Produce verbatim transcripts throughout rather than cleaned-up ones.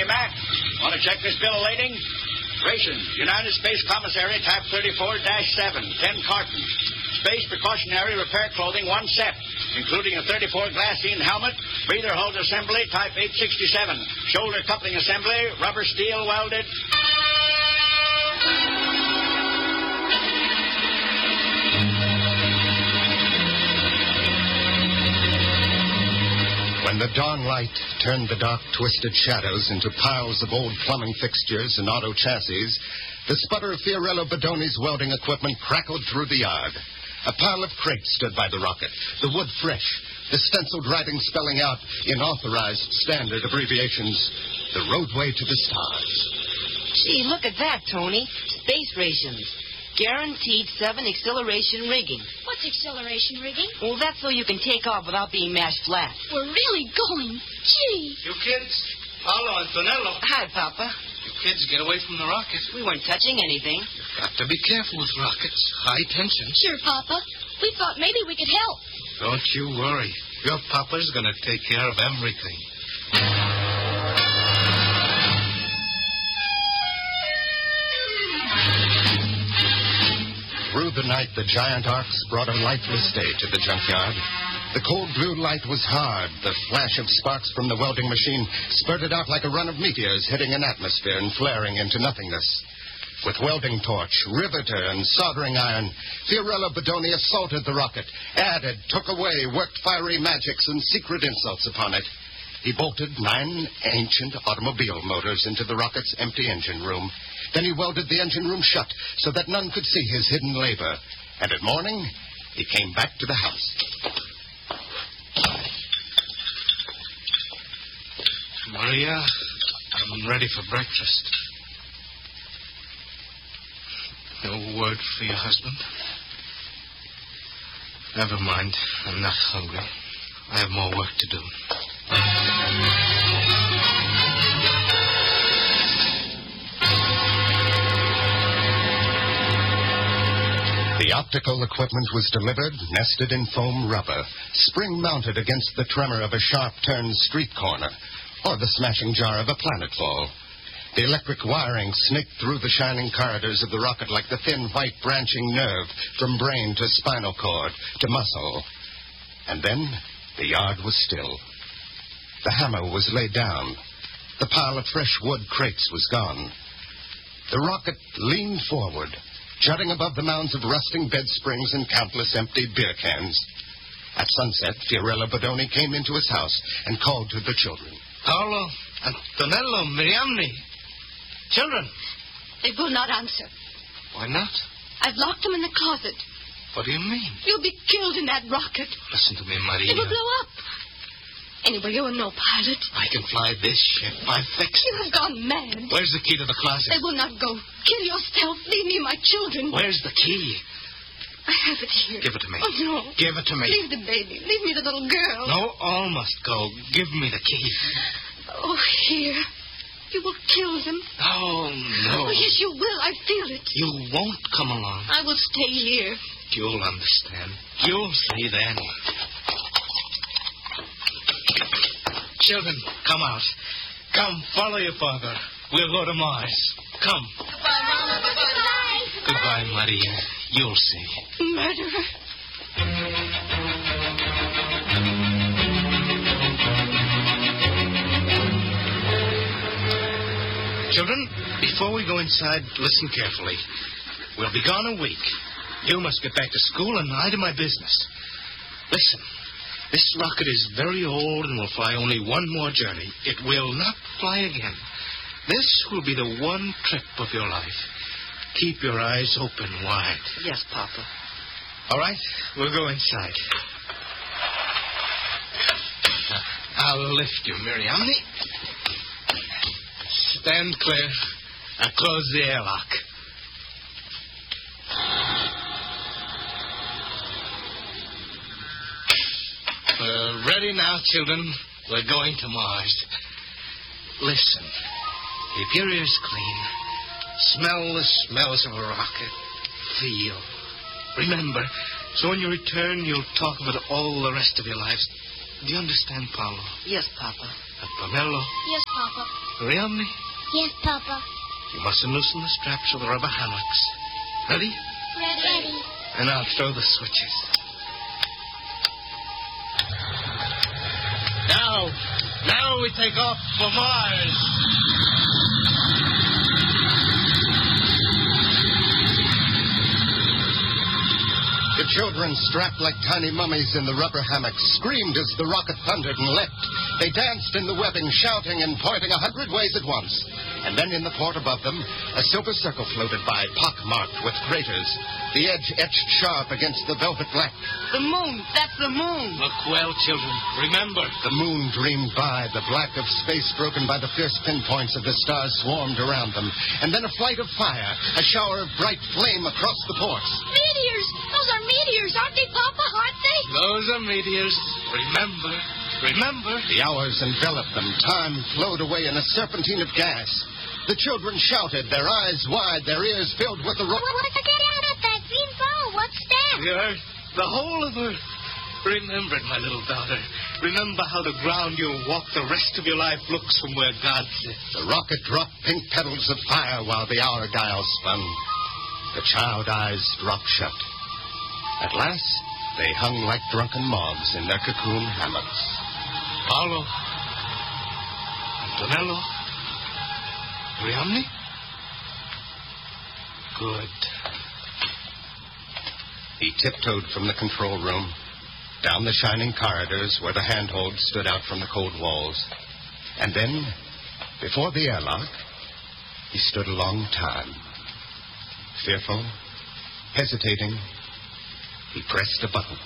Mac. Want to check this bill of lading? Rations. United Space Commissary, type thirty-four dash seven. Ten cartons. Space precautionary repair clothing, one set, including a thirty-four glassine helmet, breather hose assembly, type eight sixty-seven. Shoulder coupling assembly, rubber steel welded. When the dawn light turned the dark, twisted shadows into piles of old plumbing fixtures and auto chassis, the sputter of Fiorello Bedoni's welding equipment crackled through the yard. A pile of crates stood by the rocket, the wood fresh, the stenciled writing spelling out in authorized standard abbreviations, the roadway to the stars. Gee, look at that, Tony. Space rations. Guaranteed seven acceleration rigging. What's acceleration rigging? Well, that's so you can take off without being mashed flat. We're really going. Gee. You kids, Paolo, Antonello. Hi, Papa. You kids, get away from the rocket. We weren't touching anything. You've got to be careful with rockets. High tension. Sure, Papa. We thought maybe we could help. Don't you worry. Your papa's going to take care of everything. Through the night, the giant arcs brought a lightless day to the junkyard. The cold blue light was hard. The flash of sparks from the welding machine spurted out like a run of meteors hitting an atmosphere and flaring into nothingness. With welding torch, riveter, and soldering iron, Fiorello Bedoni assaulted the rocket, added, took away, worked fiery magics and secret insults upon it. He bolted nine ancient automobile motors into the rocket's empty engine room. Then he welded the engine room shut so that none could see his hidden labor. And at morning, he came back to the house. Maria, I'm ready for breakfast. No word for your husband? Never mind. I'm not hungry. I have more work to do. The optical equipment was delivered, nested in foam rubber, spring-mounted against the tremor of a sharp-turned street corner, or the smashing jar of a planetfall. The electric wiring snaked through the shining corridors of the rocket like the thin, white, branching nerve from brain to spinal cord to muscle. And then the yard was still. The hammer was laid down. The pile of fresh wood crates was gone. The rocket leaned forward, jutting above the mounds of rusting bed springs and countless empty beer cans. At sunset, Fiorello Bedoni came into his house and called to the children. Paolo, Antonello, Miriamni. Children. They will not answer. Why not? I've locked them in the closet. What do you mean? You'll be killed in that rocket. Listen to me, Maria. It will blow up. Anyway, you're no pilot. I can fly this ship. I fixed You it. have gone mad. Where's the key to the closet? They will not go. Kill yourself. Leave me my children. Where's the key? I have it here. Give it to me. Oh, no. Give it to me. Leave the baby. Leave me the little girl. No, all must go. Give me the key. Oh, here. You will kill them. Oh, no. Oh, yes, you will. I feel it. You won't come along. I will stay here. You'll understand. You'll see then. Children, come out. Come, follow your father. We'll go to Mars. Come. Goodbye, Mama. Goodbye. Goodbye, Maria. You'll see. Murderer. Children, before we go inside, listen carefully. We'll be gone a week. You must get back to school and I to my business. Listen, this rocket is very old and will fly only one more journey. It will not fly again. This will be the one trip of your life. Keep your eyes open wide. Yes, Papa. All right, we'll go inside. I'll lift you, Miriamni. Stand clear. I'll close the airlock. We're ready now, children. We're going to Mars. Listen. Keep your ears clean. Smell the smells of a rocket. Feel. Remember, so when you return, you'll talk about all the rest of your lives. Do you understand, Paolo? Yes, Papa. Antonello. Yes, Papa. Riamni, Yes, Papa. you must unloosen the straps of the rubber hammocks. Ready? Ready. And I'll throw the switches. Now, now we take off for Mars. The children, strapped like tiny mummies in the rubber hammocks, screamed as the rocket thundered and leapt. They danced in the webbing, shouting and pointing a hundred ways at once. And then in the port above them, a silver circle floated by, pock-marked with craters, the edge etched sharp against the velvet black. The moon. That's the moon. Look well, children. Remember. The moon dreamed by, the black of space broken by the fierce pinpoints of the stars swarmed around them. And then a flight of fire, a shower of bright flame across the ports. Meteors! Those are meteors, aren't they, Papa? Aren't they? Those are meteors. Remember. Remember. The hours enveloped them. Time flowed away in a serpentine of gas. The children shouted, their eyes wide, their ears filled with the... Ro- What, what's that out of that green ball? What's that? The earth. The whole of earth. Remember it, my little daughter. Remember how the ground you'll walk the rest of your life looks from where God sits. The rocket dropped pink petals of fire while the hour dial spun. The child eyes dropped shut. At last, they hung like drunken moths in their cocoon hammocks. Paolo. Antonello. Riamni? Good. He tiptoed from the control room, down the shining corridors where the handholds stood out from the cold walls. And then, before the airlock, he stood a long time. Fearful, hesitating, he pressed a button.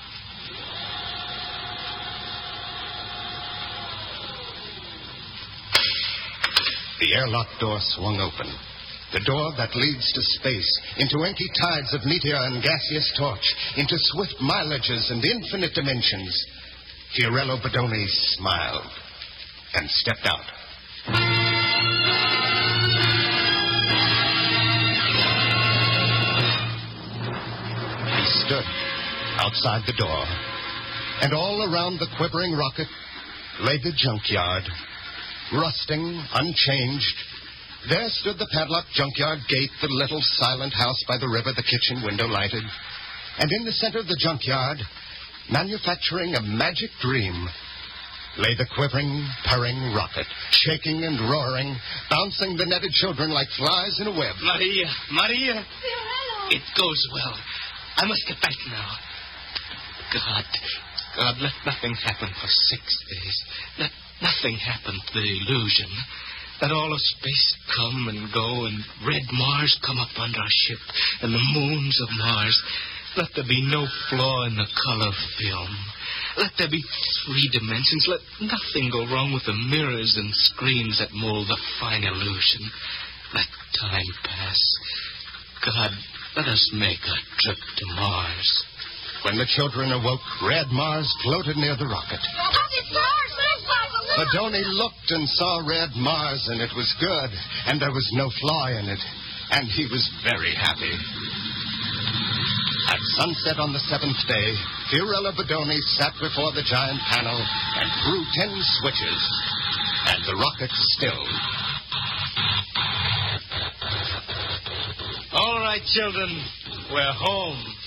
The airlock door swung open. The door that leads to space, into inky tides of meteor and gaseous torch, into swift mileages and infinite dimensions. Fiorello Bodoni smiled and stepped out. He stood outside the door, and all around the quivering rocket lay the junkyard, rusting, unchanged. There stood the padlocked junkyard gate, the little silent house by the river, the kitchen window lighted. And in the center of the junkyard, manufacturing a magic dream, lay the quivering, purring rocket, shaking and roaring, bouncing the netted children like flies in a web. Maria, Maria. Fiorello. It goes well. I must get back now. God, God, let nothing happen for six days. Let nothing happen to the illusion. Let all of space come and go, and red Mars come up under our ship, and the moons of Mars. Let there be no flaw in the color film. Let there be three dimensions. Let nothing go wrong with the mirrors and screens that mold the fine illusion. Let time pass. God, let us make a trip to Mars. When the children awoke, red Mars floated near the rocket. Look, it's Mars. Look, Papa, look. Bodoni looked and saw red Mars, and it was good, and there was no flaw in it, and he was very happy. At sunset on the seventh day, Fiorello Bodoni sat before the giant panel and threw ten switches, and the rocket stilled. All right, children, we're home.